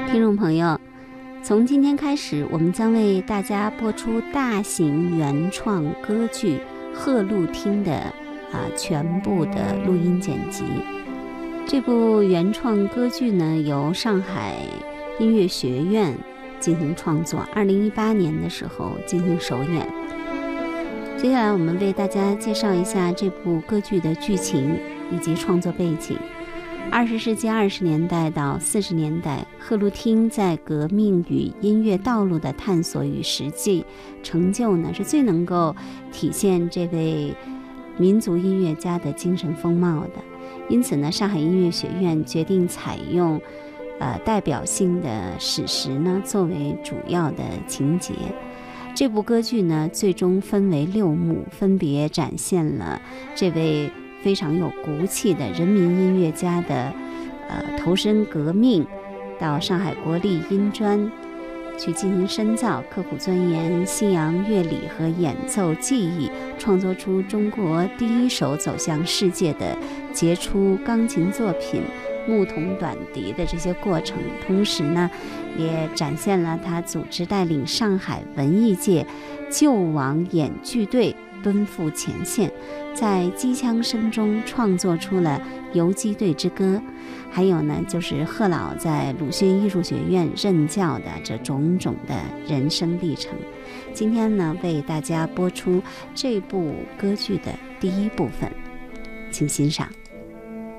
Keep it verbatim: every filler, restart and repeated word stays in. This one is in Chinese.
听众朋友，从今天开始，我们将为大家播出大型原创歌剧《鹤鹿汀》的啊全部的录音剪辑。这部原创歌剧呢，由上海音乐学院进行创作，二零一八年的时候进行首演。接下来我们为大家介绍一下这部歌剧的剧情以及创作背景。二十世纪二十年代到四十年代，鹤鹿汀在革命与音乐道路的探索与实际成就呢，是最能够体现这位民族音乐家的精神风貌的。因此呢，上海音乐学院决定采用呃代表性的史实呢作为主要的情节。这部歌剧呢，最终分为六幕，分别展现了这位非常有骨气的人民音乐家的呃投身革命，到上海国立音专去进行深造，刻苦钻研西洋乐理和演奏技艺，创作出中国第一首走向世界的杰出钢琴作品牧童短笛的这些过程。同时呢，也展现了他组织带领上海文艺界救亡演剧队奔赴前线，在机枪声中创作出了游击队之歌，还有呢就是贺老在鲁迅艺术学院任教的这种种的人生历程。今天呢，为大家播出这部歌剧的第一部分，请欣赏。